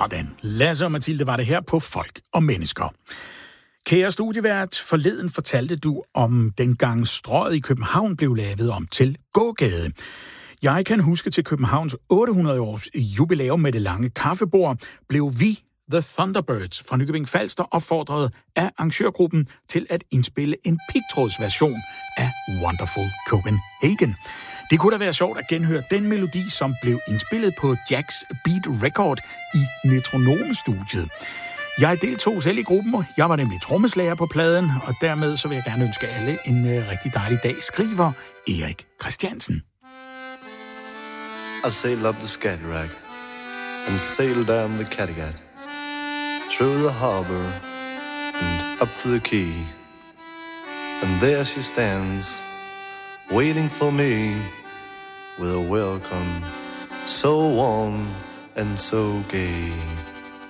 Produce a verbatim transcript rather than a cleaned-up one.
Sådan. Lasse og Mathilde var det her på Folk og Mennesker. Kære studievært, forleden fortalte du om dengang Strøget i København blev lavet om til gågade. Jeg kan huske til Københavns otte hundrede års jubilæum med det lange kaffebord, blev vi, The Thunderbirds fra Nykøbing Falster, opfordret af arrangørgruppen til at indspille en pigtrådsversion af Wonderful Copenhagen. Det kunne da være sjovt at genhøre den melodi, som blev indspillet på Jacks Beat Record i Metronomestudiet. Jeg deltog selv i gruppen, jeg var nemlig trommeslager på pladen, og dermed så vil jeg gerne ønske alle en uh, rigtig dejlig dag, skriver Erik Christiansen. I sailed up the Skagerrak and sailed down the Kattegat, through the harbor and up to the quay. And there she stands, waiting for me, with a welcome so warm and so gay.